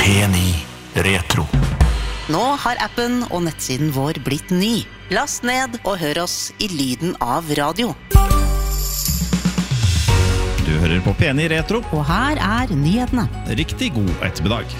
P9 Retro. Nå har appen og nettsiden vår blitt ny. Last ned og hør oss i lyden av radio. Du hører på P9 Retro. Og her er nyhetene. Riktig god ettermiddag.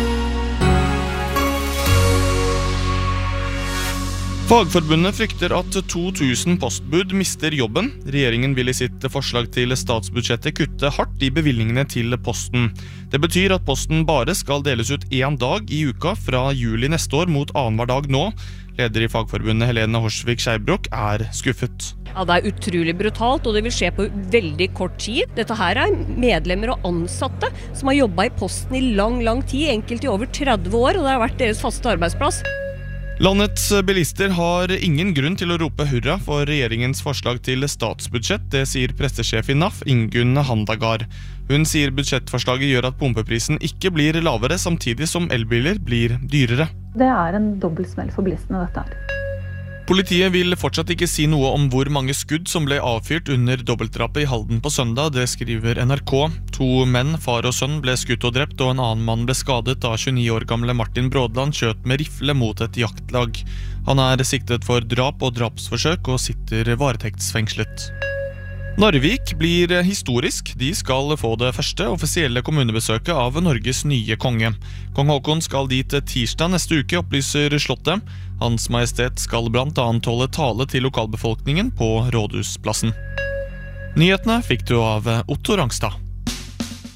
Fagforbundet frykter at 2000 postbud mister jobben. Regjeringen vil i sitt forslag til statsbudsjettet kutte hardt i bevilgningene til posten. Det betyr at posten bare skal deles ut en dag i uka fra juli neste år mot annenhver dag nå. Leder i Fagforbundet Helene Horsvik Skeibrok er skuffet. Ja, det er utrolig brutalt, og det vil skje på veldig kort tid. Dette her er medlemmer og ansatte som har jobbet i posten i lang tid, enkelte i over 30 år, og det har vært deres faste arbeidsplass. Landets bilister har ingen grunn til å rope hurra for regjeringens forslag til statsbudsjett, det sier pressesjef i NAF, Ingunn Handagard. Hun sier budsjettforslaget gjør at pumpeprisen ikke blir lavere, samtidig som elbiler blir dyrere. Det er en dobbeltsmell for bilistene, dette her. Politiet vil fortsatt ikke si noe om hvor mange skudd som ble avfyrt under dobbeltdrapet i Halden på søndag, det skriver NRK. 2 menn, far og sønn, ble skutt og drept, og en annen mann ble skadet da 29 år gamle Martin Brådland skjøt med rifle mot et jaktlag. Han er siktet for drap og drapsforsøk og sitter varetektsfengslet. Narvik blir historisk. De skal få det første offisielle kommunebesøket av Norges nye konge. Kong Håkon skal dit tirsdag neste uke, opplyser Slottet. Hans Majestet skal blant annet holde tale til lokalbefolkningen på Rådhusplassen. Nyhetene fikk du av Otto Rangstad.